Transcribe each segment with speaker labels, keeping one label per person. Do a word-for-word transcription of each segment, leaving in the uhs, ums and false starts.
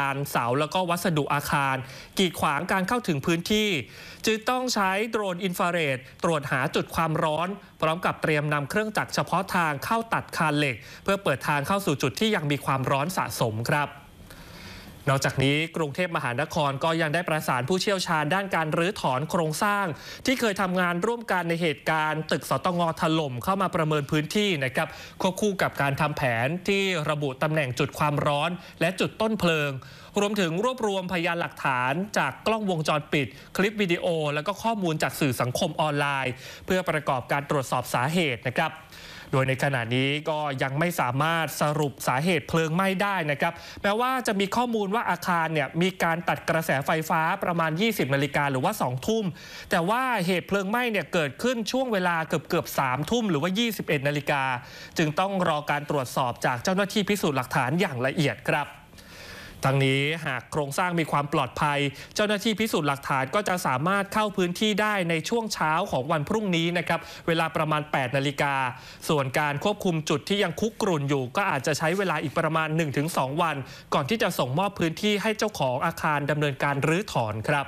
Speaker 1: านเสาแล้วก็วัสดุอาคารกีดขวางการเข้าถึงพื้นที่จึงต้องใช้โดรนอินฟราเรดตรวจหาจุดความร้อนพร้อมกับเตรียมนำเครื่องจักรเฉพาะทางเข้าตัดคานเหล็กเพื่อเปิดทางเข้าสู่จุดที่ยังมีความร้อนสะสมครับนอกจากนี้กรุงเทพมหานครก็ยังได้ประสานผู้เชี่ยวชาญด้านการรื้อถอนโครงสร้างที่เคยทำงานร่วมกันในเหตุการณ์ตึกสตง.ถล่มเข้ามาประเมินพื้นที่นะครับควบคู่กับการทำแผนที่ระบุตำแหน่งจุดความร้อนและจุดต้นเพลิงรวมถึงรวบรวมพยานหลักฐานจากกล้องวงจรปิดคลิปวิดีโอและก็ข้อมูลจากสื่อสังคมออนไลน์เพื่อประกอบการตรวจสอบสาเหตุนะครับโดยในขณะนี้ก็ยังไม่สามารถสรุปสาเหตุเพลิงไหม้ได้นะครับแม้ว่าจะมีข้อมูลว่าอาคารเนี่ยมีการตัดกระแสไฟฟ้าประมาณยี่สิบนาฬิกาหรือว่าสองทุ่มแต่ว่าเหตุเพลิงไหม้เนี่ยเกิดขึ้นช่วงเวลาเกือบเกือบสามทุ่มหรือว่ายี่สิบเอ็ดนาฬิกาจึงต้องรอการตรวจสอบจากเจ้าหน้าที่พิสูจน์หลักฐานอย่างละเอียดครับทั้งนี้หากโครงสร้างมีความปลอดภัยเจ้าหน้าที่พิสูจน์หลักฐานก็จะสามารถเข้าพื้นที่ได้ในช่วงเช้าของวันพรุ่งนี้นะครับเวลาประมาณแปดนาฬิกาส่วนการควบคุมจุดที่ยังคุกรุ่นอยู่ก็อาจจะใช้เวลาอีกประมาณ หนึ่งถึงสอง วันก่อนที่จะส่งมอบพื้นที่ให้เจ้าของอาคารดำเนินการรื้อถอนครับ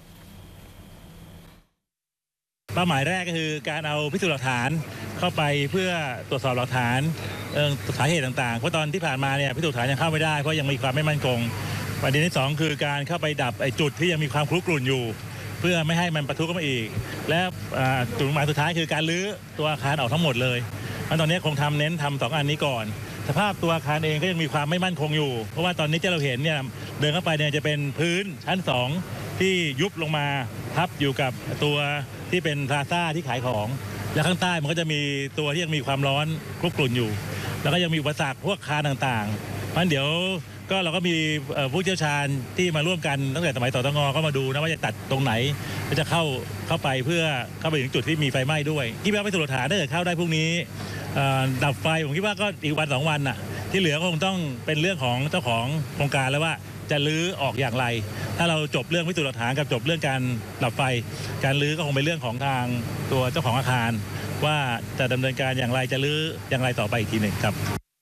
Speaker 2: เป้าหมายแรกก็คือการเอาพิสูจน์หลักฐานเข้าไปเพื่อตรวจสอบหลักฐานสาเหตุต่างๆเพราะตอนที่ผ่านมาเนี่ยพิสูจน์หลักฐานยังเข้าไม่ได้เพราะยังมีความไม่มั่นคงประเด็นที่สองคือการเข้าไปดับไอ้จุดที่ยังมีความครุกรุ่นอยู่เพื่อไม่ให้มันปะทุขึ้นมาอีกและจุดหมายสุดท้ายคือการรื้อตัวอาคารออกทั้งหมดเลยเพราะตอนนี้คงทำเน้นทำสองอันนี้ก่อนสภาพตัวอาคารเองก็ยังมีความไม่มั่นคงอยู่เพราะว่าตอนนี้ที่เราเห็นเนี่ยเดินเข้าไปเนี่ยจะเป็นพื้นชั้นสองที่ยุบลงมาทับอยู่กับตัวที่เป็นพลาซ่าที่ขายของและข้างใต้มันก็จะมีตัวที่ยังมีความร้อนคลุกกลุ่นอยู่แล้วก็ยังมีอุปสรรคพวกคานต่างๆเพราะเดี๋ยวก็เราก็มีผู้เชี่ยวชาญที่มาร่วมกันตั้งแต่สมัยสตง.ก็มาดูนะว่าจะตัดตรงไหนก็จะเข้าเข้าไปเพื่อเข้าไปถึงจุดที่มีไฟไหม้ด้วยที่ว่าพิสูจน์หลักฐานถ้าเกิดเข้าได้พรุ่งนี้ดับไฟผมคิดว่าก็อีกวันสองวันน่ะที่เหลือก็คงต้องเป็นเรื่องของเจ้าของโครงการแล้วว่าจะรื้อออกอย่างไรถ้าเราจบเรื่องพิสูจน์หลักฐานกับจบเรื่องการดับไฟการรื้อก็คงเป็นเรื่องของทางตัวเจ้าของอาคารว่าจะดำเนินการอย่างไรจะรื้ออย่างไรต่อไปอีกทีหนึ่งครับ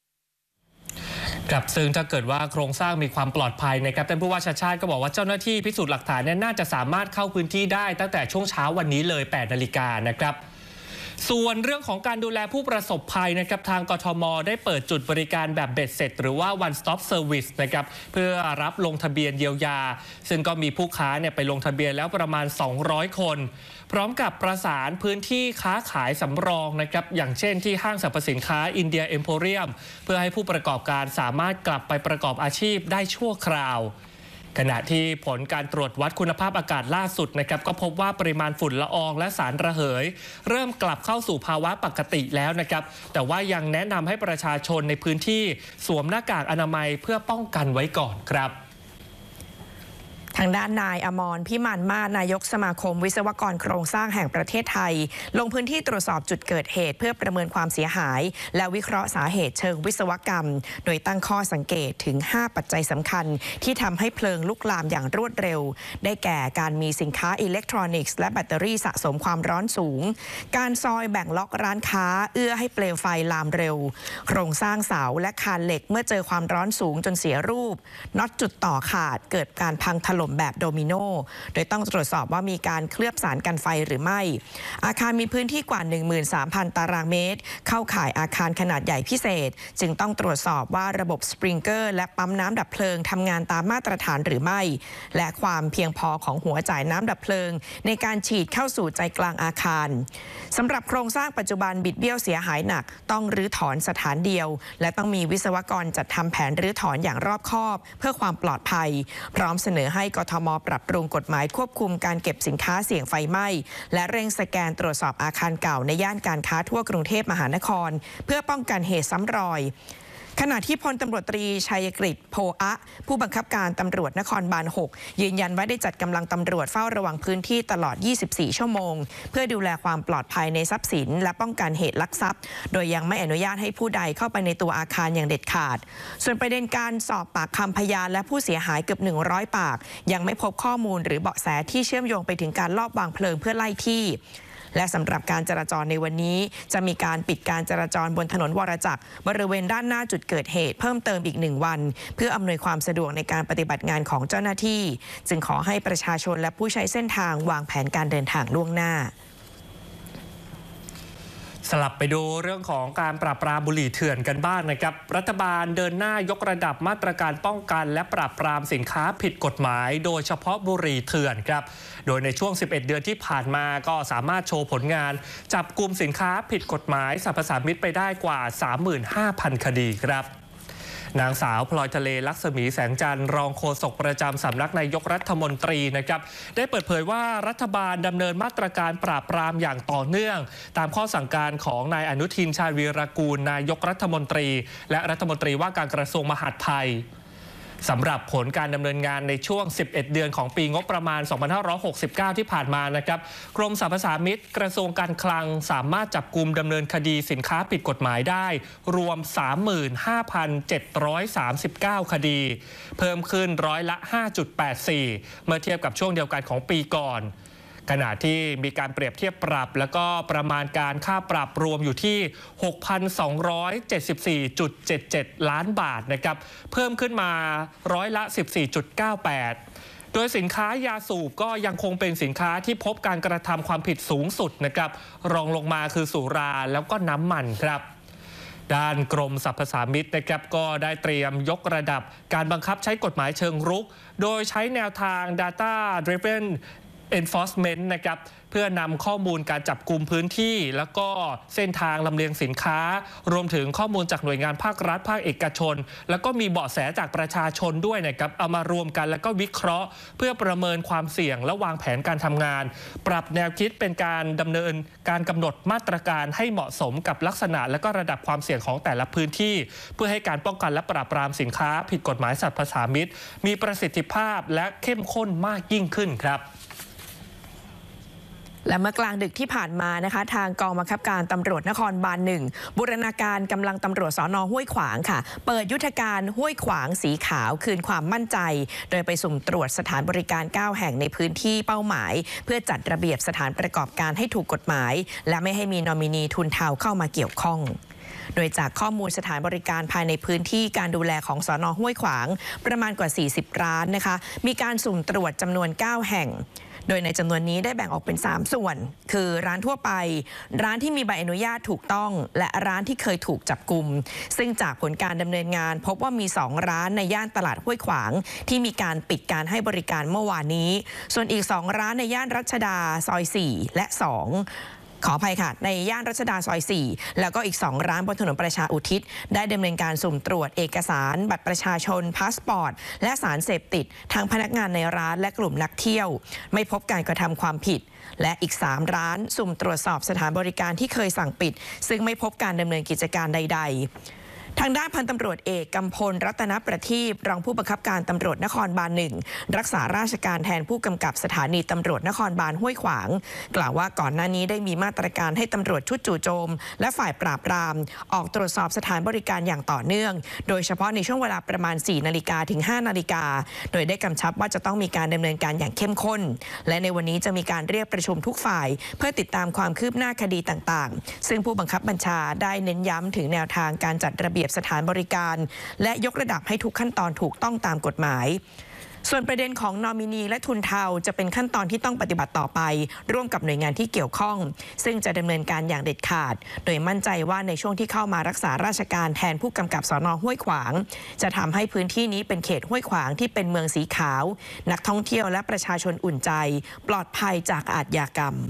Speaker 1: ครับซึ่งถ้าเกิดว่าโครงสร้างมีความปลอดภัยนะครับท่านผู้ว่าชาติชาติก็บอกว่าเจ้าหน้าที่พิสูจน์หลักฐานเนี่ยน่าจะสามารถเข้าพื้นที่ได้ตั้งแต่ช่วงเช้าวันนี้เลยแปดนาฬิกานะครับส่วนเรื่องของการดูแลผู้ประสบภัยนะครับทางกทม.ได้เปิดจุดบริการแบบเบ็ดเสร็จหรือว่า one stop service นะครับเพื่อรับลงทะเบียนเยียวยาซึ่งก็มีผู้ค้าเนี่ยไปลงทะเบียนแล้วประมาณสองร้อยคนพร้อมกับประสานพื้นที่ค้าขายสำรองนะครับอย่างเช่นที่ห้างสรรพสินค้าอินเดียเอ็มโพเรียมเพื่อให้ผู้ประกอบการสามารถกลับไปประกอบอาชีพได้ชั่วคราวขณะที่ผลการตรวจวัดคุณภาพอากาศล่าสุดนะครับก็พบว่าปริมาณฝุ่นละอองและสารระเหยเริ่มกลับเข้าสู่ภาวะปกติแล้วนะครับแต่ว่ายังแนะนำให้ประชาชนในพื้นที่สวมหน้ากากอนามัยเพื่อป้องกันไว้ก่อนครับ
Speaker 3: ทางด้านนายอมรพิมานมาศนายกสมาคมวิศวกรโครงสร้างแห่งประเทศไทยลงพื้นที่ตรวจสอบจุดเกิดเหตุเพื่อประเมินความเสียหายและวิเคราะห์สาเหตุเชิงวิศวกรรมโดยตั้งข้อสังเกตถึงห้าปัจจัยสำคัญที่ทำให้เพลิงลุกลามอย่างรวดเร็วได้แก่การมีสินค้าอิเล็กทรอนิกส์และแบตเตอรี่สะสมความร้อนสูงการซอยแบ่งล็อกร้านค้าเอื้อให้เปลวไฟลามเร็วโครงสร้างเสาและคานเหล็กเมื่อเจอความร้อนสูงจนเสียรูปน็อตจุดต่อขาดเกิดการพังถล่มแบบโดมิโนโดยต้องตรวจสอบว่ามีการเคลือบสารกันไฟหรือไม่อาคารมีพื้นที่กว่า หนึ่งหมื่นสามพัน ตารางเมตรเข้าข่ายอาคารขนาดใหญ่พิเศษจึงต้องตรวจสอบว่าระบบสปริงเกอร์และปั๊มน้ำดับเพลิงทำงานตามมาตรฐานหรือไม่และความเพียงพอของหัวจ่ายน้ำดับเพลิงในการฉีดเข้าสู่ใจกลางอาคารสำหรับโครงสร้างปัจจุบันบิดเบี้ยวเสียหายหนักต้องรื้อถอนสถานเดียวและต้องมีวิศวกรจัดทำแผนรื้อถอนอย่างรอบคอบเพื่อความปลอดภัยพร้อมเสนอให้กทม.ปรับปรุงกฎหมายควบคุมการเก็บสินค้าเสี่ยงไฟไหม้และเร่งสแกนตรวจสอบอาคารเก่าในย่านการค้าทั่วกรุงเทพมหานครเพื่อป้องกันเหตุซ้ำรอยขณะที่พลตำรวจตรีชัยกฤษโพอะผู้บังคับการตำรวจนครบาลหกยืนยันว่าได้จัดกำลังตำรวจเฝ้าระวังพื้นที่ตลอดยี่สิบสี่ชั่วโมงเพื่อดูแลความปลอดภัยในทรัพย์สินและป้องกันเหตุลักทรัพย์โดยยังไม่อนุญาตให้ผู้ใดเข้าไปในตัวอาคารอย่างเด็ดขาดส่วนประเด็นการสอบปากคำพยานและผู้เสียหายเกือบหนึ่งร้อยปากยังไม่พบข้อมูลหรือเบาะแสที่เชื่อมโยงไปถึงการลอบวางเพลิงเพื่อไล่ที่และสำหรับการจราจรในวันนี้จะมีการปิดการจราจรบนถนนวรจักรบริเวณด้านหน้าจุดเกิดเหตุเพิ่มเติมอีกหนึ่งวันเพื่ออำนวยความสะดวกในการปฏิบัติงานของเจ้าหน้าที่จึงขอให้ประชาชนและผู้ใช้เส้นทางวางแผนการเดินทางล่วงหน้า
Speaker 1: สลับไปดูเรื่องของการปราบปรามบุหรี่เถื่อนกันบ้าง น, นะครับรัฐบาลเดินหน้ายกระดับมาตรการป้องกันและปราบปรามสินค้าผิดกฎหมายโดยเฉพาะบุหรี่เถื่อนครับโดยในช่วงสิบเอ็ดเดือนที่ผ่านมาก็สามารถโชว์ผลงานจับกุมสินค้าผิดกฎหมายสรรพสามิตไปได้กว่า สามหมื่นห้าพัน คดีครับนางสาวพลอยทะเลลักษมีแสงจันทร์รองโฆษกประจำสำนักนายกรัฐมนตรีนะครับได้เปิดเผยว่ารัฐบาลดำเนินมาตรการปราบปรามอย่างต่อเนื่องตามข้อสั่งการของนายอนุทินชาญวีรกูลนายกรัฐมนตรีและรัฐมนตรีว่าการกระทรวงมหาดไทยสำหรับผลการดำเนินงานในช่วงสิบเอ็ดเดือนของปีงบประมาณสองพันห้าร้อยหกสิบเก้าที่ผ่านมานะครับกรมสรรพสามิตกระทรวงการคลังสามารถจับกุมดำเนินคดีสินค้าผิดกฎหมายได้รวม สามหมื่นห้าพันเจ็ดร้อยสามสิบเก้า คดีเพิ่มขึ้นร้อยละ ห้าจุดแปดสี่ เมื่อเทียบกับช่วงเดียวกันของปีก่อนขณะที่มีการเปรียบเทียบปรับแล้วก็ประมาณการค่าปรับรวมอยู่ที่ หกพันสองร้อยเจ็ดสิบสี่จุดเจ็ดเจ็ด ล้านบาทนะครับเพิ่มขึ้นมาร้อยละ สิบสี่จุดเก้าแปด โดยสินค้ายาสูบก็ยังคงเป็นสินค้าที่พบการกระทำความผิดสูงสุดนะครับรองลงมาคือสุราแล้วก็น้ำมันครับด้านกรมสรรพสามิตนะครับก็ได้เตรียมยกระดับการบังคับใช้กฎหมายเชิงรุกโดยใช้แนวทาง Data Driven Enforcement นะครับเพื่อนำข้อมูลการจับกุมพื้นที่แล้วก็เส้นทางลำเลียงสินค้ารวมถึงข้อมูลจากหน่วยงานภาครัฐภาคเอกชนแล้วก็มีเบาะแสจากประชาชนด้วยนะครับเอามารวมกันแล้วก็วิเคราะห์เพื่อประเมินความเสี่ยงและวางแผนการทำงานปรับแนวคิดเป็นการดำเนินการกำหนดมาตรการให้เหมาะสมกับลักษณะและก็ระดับความเสี่ยงของแต่ละพื้นที่เพื่อให้การป้องกันและปราบปรามสินค้าผิดกฎหมายสรรพสามิตมีประสิทธิภาพและเข้มข้นมากยิ่งขึ้นครับ
Speaker 3: และเมื่อกลางดึกที่ผ่านมานะคะทางกองบังคับการตำรวจนครบาลหนึ่งบูรณาการกำลังตำรวจสน.ห้วยขวางค่ะเปิดยุทธการห้วยขวางสีขาวคืนความมั่นใจโดยไปสุ่มตรวจสถานบริการเก้าแห่งในพื้นที่เป้าหมายเพื่อจัดระเบียบสถานประกอบการให้ถูกกฎหมายและไม่ให้มีนอมินีทุนเทาเข้ามาเกี่ยวข้องโดยจากข้อมูลสถานบริการภายในพื้นที่การดูแลของสน.ห้วยขวางประมาณกว่าสี่สิบร้านนะคะมีการสุ่มตรวจจำนวนเก้าแห่งโดยในจำนวนนี้ได้แบ่งออกเป็นสามส่วนคือร้านทั่วไปร้านที่มีใบอนุญาตถูกต้องและร้านที่เคยถูกจับกุมซึ่งจากผลการดำเนินงานพบว่ามีสองร้านในย่านตลาดห้วยขวางที่มีการปิดการให้บริการเมื่อวานนี้ส่วนอีกสองร้านในย่านรัชดาซอยสี่และสองขออภัยค่ะในย่านรัชดาซอยสี่แล้วก็อีกสองร้านบนถนนประชาอุทิศได้ดำเนินการสุ่มตรวจเอกสารบัตรประชาชนพาสปอร์ตและสารเสพติดทางพนักงานในร้านและกลุ่มนักเที่ยวไม่พบการกระทำความผิดและอีกสามร้านสุ่มตรวจสอบสถานบริการที่เคยสั่งปิดซึ่งไม่พบการดำเนินกิจการใดๆทางด้านพันตำรวจเอกกำพลรัตนประทีปรองผู้บังคับการตำรวจนครบาลหนึ่งรักษาราชการแทนผู้กำกับสถานีตำรวจนครบาลห้วยขวางกล่าวว่าก่อนหน้านี้ได้มีมาตรการให้ตำรวจชุดจู่โจมและฝ่ายปราบปรามออกตรวจสอบสถานบริการอย่างต่อเนื่องโดยเฉพาะในช่วงเวลาประมาณสี่นาฬิกาถึงห้านาฬิกาโดยได้กำชับว่าจะต้องมีการดำเนินการอย่างเข้มข้นและในวันนี้จะมีการเรียกประชุมทุกฝ่ายเพื่อติดตามความคืบหน้าคดีต่างๆซึ่งผู้บังคับบัญชาได้เน้นย้ำถึงแนวทางการจัดระเบียบสถานบริการและยกระดับให้ทุกขั้นตอนถูกต้องตามกฎหมายส่วนประเด็นของนอมินีและทุนเทาจะเป็นขั้นตอนที่ต้องปฏิบัติต่อไปร่วมกับหน่วยงานที่เกี่ยวข้องซึ่งจะดำเนินการอย่างเด็ดขาดโดยมั่นใจว่าในช่วงที่เข้ามารักษาราชการแทนผู้กำกับสน.ห้วยขวางจะทำให้พื้นที่นี้เป็นเขตห้วยขวางที่เป็นเมืองสีขาวนักท่องเที่ยวและประชาชนอุ่นใจปลอดภัยจากอาชญากรรม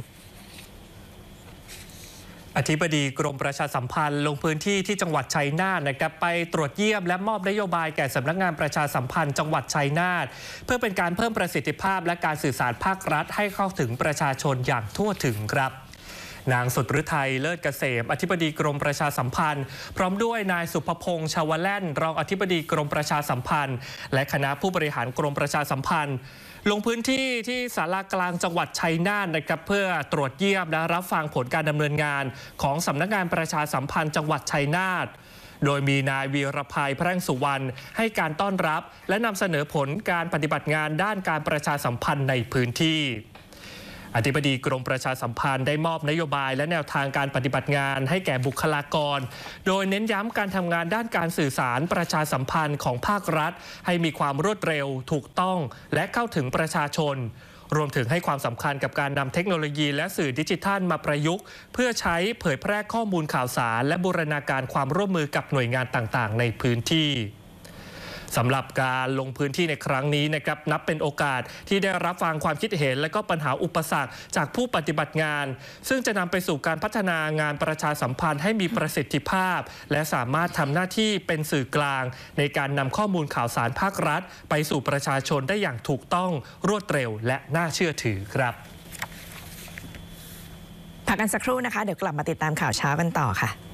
Speaker 1: อธิบดีกรมประชาสัมพันธ์ลงพื้นที่ที่จังหวัดชัยนาทนะครับไปตรวจเยี่ยมและมอบนโยบายแก่สำนักงานประชาสัมพันธ์จังหวัดชัยนาทเพื่อเป็นการเพิ่มประสิทธิภาพและการสื่อสารภาครัฐให้เข้าถึงประชาชนอย่างทั่วถึงครับนางสุดฤทัยเลิศเกษมอธิบดีกรมประชาสัมพันธ์พร้อมด้วยนายสุภพงษ์ชาวแล่นรองอธิบดีกรมประชาสัมพันธ์และคณะผู้บริหารกรมประชาสัมพันธ์ลงพื้นที่ที่ศาลากลางจังหวัดชัยนาทนะครับเพื่อตรวจเยี่ยมและรับฟังผลการดำเนินงานของสำนักงานประชาสัมพันธ์จังหวัดชัยนาทโดยมีนายวีรภัยแพร่งสุวรรณให้การต้อนรับและนำเสนอผลการปฏิบัติงานด้านการประชาสัมพันธ์ในพื้นที่อธิบดีกรมประชาสัมพันธ์ได้มอบนโยบายและแนวทางการปฏิบัติงานให้แก่บุคลากรโดยเน้นย้ำการทำงานด้านการสื่อสารประชาสัมพันธ์ของภาครัฐให้มีความรวดเร็วถูกต้องและเข้าถึงประชาชนรวมถึงให้ความสำคัญกับการนำเทคโนโลยีและสื่อดิจิทัลมาประยุกต์เพื่อใช้เผยแพร่ข้อมูลข่าวสารและบูรณาการความร่วมมือกับหน่วยงานต่างๆในพื้นที่สำหรับการลงพื้นที่ในครั้งนี้นะครับนับเป็นโอกาสที่ได้รับฟังความคิดเห็นและก็ปัญหาอุปสรรคจากผู้ปฏิบัติงานซึ่งจะนำไปสู่การพัฒนางานประชาสัมพันธ์ให้มีประสิทธิภาพและสามารถทำหน้าที่เป็นสื่อกลางในการนำข้อมูลข่าวสารภาครัฐไปสู่ประชาชนได้อย่างถูกต้องรวดเร็วและน่าเชื่อถือครับ
Speaker 3: พักกันสักครู่นะคะเดี๋ยวกลับมาติดตามข่าวเช้ากันต่อค่ะ